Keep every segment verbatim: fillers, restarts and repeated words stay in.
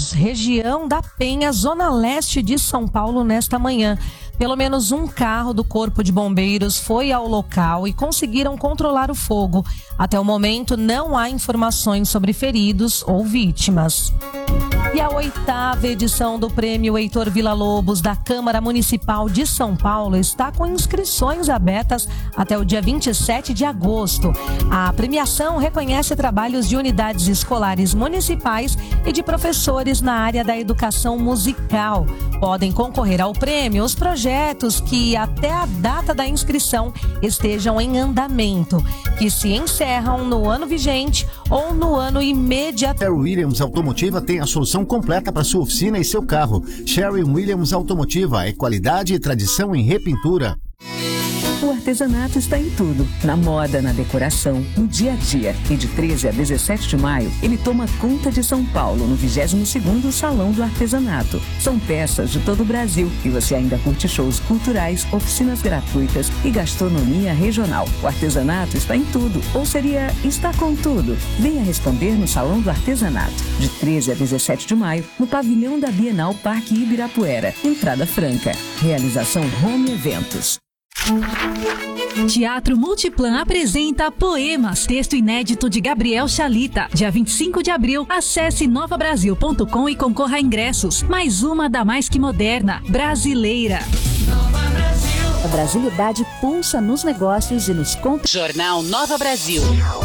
Bombeiros, região da Penha, zona leste de São Paulo, nesta manhã. Pelo menos um carro do Corpo de Bombeiros foi ao local e conseguiram controlar o fogo. Até o momento, não há informações sobre feridos ou vítimas. E a oitava edição do Prêmio Heitor Villa-Lobos da Câmara Municipal de São Paulo está com inscrições abertas até o dia vinte e sete de agosto. A premiação reconhece trabalhos de unidades escolares municipais e de professores na área da educação musical. Podem concorrer ao prêmio os projetos que até a data da inscrição estejam em andamento, que se encerram no ano vigente ou no ano imediato. Sherwin Williams Automotiva tem a solução completa para sua oficina e seu carro. Sherwin Williams Automotiva é qualidade e tradição em repintura. O artesanato está em tudo, na moda, na decoração, no dia a dia. E de treze a dezessete de maio, ele toma conta de São Paulo no vigésimo segundo Salão do Artesanato. São peças de todo o Brasil e você ainda curte shows culturais, oficinas gratuitas e gastronomia regional. O artesanato está em tudo, ou seria está com tudo. Venha responder no Salão do Artesanato, de treze a dezessete de maio, no pavilhão da Bienal Parque Ibirapuera. Entrada franca. Realização Home Eventos. Teatro Multiplan apresenta Poemas, texto inédito de Gabriel Chalita. Dia vinte e cinco de abril, acesse nova brasil ponto com e concorra a ingressos. Mais uma da mais que moderna, brasileira. A brasilidade pulsa nos negócios e nos contos. Jornal Nova Brasil.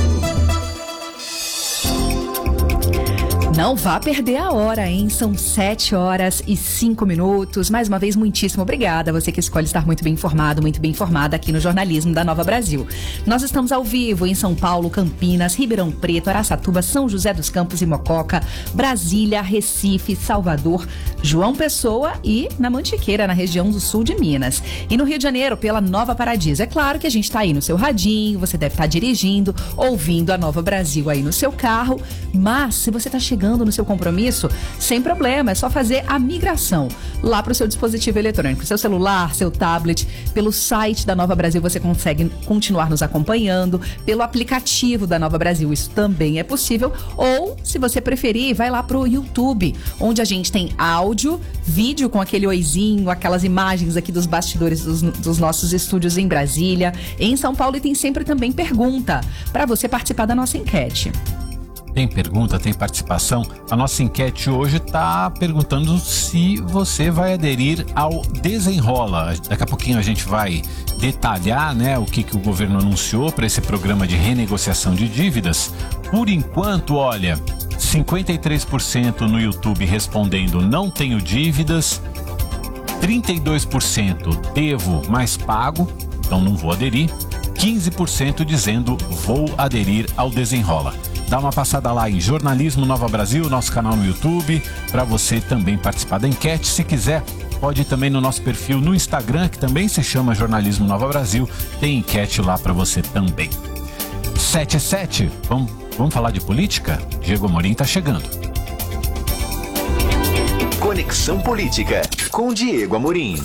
Não vá perder a hora, hein? São sete horas e cinco minutos. Mais uma vez, muitíssimo obrigada a você que escolhe estar muito bem informado, muito bem informada aqui no jornalismo da Nova Brasil. Nós estamos ao vivo em São Paulo, Campinas, Ribeirão Preto, Araçatuba, São José dos Campos e Mococa, Brasília, Recife, Salvador, João Pessoa e na Mantiqueira, na região do sul de Minas. E no Rio de Janeiro, pela Nova Paradiso. É claro que a gente está aí no seu radinho, você deve estar dirigindo, ouvindo a Nova Brasil aí no seu carro, mas se você está chegando no seu compromisso, sem problema, é só fazer a migração lá para o seu dispositivo eletrônico, seu celular, seu tablet. Pelo site da Nova Brasil você consegue continuar nos acompanhando, pelo aplicativo da Nova Brasil isso também é possível, ou se você preferir, vai lá para o YouTube, onde a gente tem áudio, vídeo com aquele oizinho, aquelas imagens aqui dos bastidores dos, dos nossos estúdios em Brasília, em São Paulo, e tem sempre também pergunta para você participar da nossa enquete. Tem pergunta, tem participação. A nossa enquete hoje está perguntando se você vai aderir ao Desenrola. Daqui a pouquinho a gente vai detalhar, né, o que, que o governo anunciou para esse programa de renegociação de dívidas. Por enquanto, olha, cinquenta e três por cento no YouTube respondendo não tenho dívidas, trinta e dois por cento devo, mas pago, então não vou aderir, quinze por cento dizendo vou aderir ao Desenrola. Dá uma passada lá em Jornalismo Nova Brasil, nosso canal no YouTube, para você também participar da enquete. Se quiser, pode ir também no nosso perfil no Instagram, que também se chama Jornalismo Nova Brasil. Tem enquete lá para você também. sete e sete, vamos, vamos falar de política? Diego Amorim tá chegando. Conexão Política, com Diego Amorim.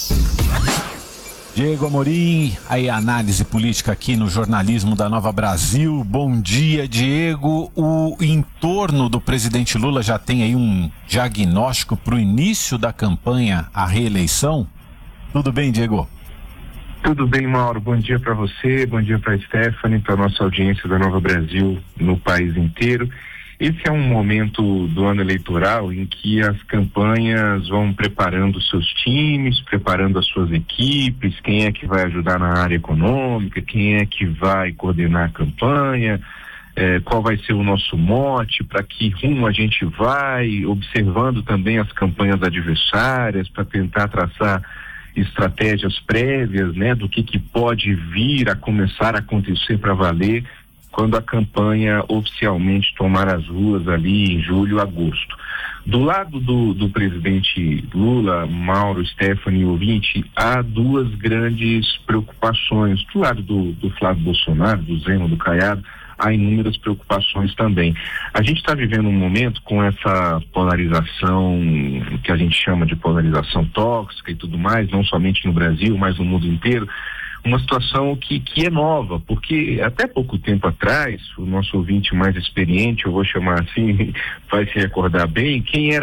Diego Amorim, aí a análise política aqui no Jornalismo da Nova Brasil. Bom dia, Diego. O entorno do presidente Lula já tem aí um diagnóstico para o início da campanha à reeleição? Tudo bem, Diego? Tudo bem, Mauro. Bom dia para você, bom dia para a Stephanie, para a nossa audiência da Nova Brasil no país inteiro. Esse é um momento do ano eleitoral em que as campanhas vão preparando seus times, preparando as suas equipes, quem é que vai ajudar na área econômica, quem é que vai coordenar a campanha, eh, qual vai ser o nosso mote, para que rumo a gente vai, observando também as campanhas adversárias para tentar traçar estratégias prévias, né, do que, que pode vir a começar a acontecer para valer quando a campanha oficialmente tomar as ruas ali em julho, agosto. Do lado do, do presidente Lula, Mauro, Stephanie, ouvinte, há duas grandes preocupações. Do lado do, do Flávio Bolsonaro, do Zema, do Caiado, há inúmeras preocupações também. A gente está vivendo um momento com essa polarização que a gente chama de polarização tóxica e tudo mais, não somente no Brasil, mas no mundo inteiro. Uma situação que, que é nova, porque até pouco tempo atrás, o nosso ouvinte mais experiente, eu vou chamar assim, vai se recordar bem, quem era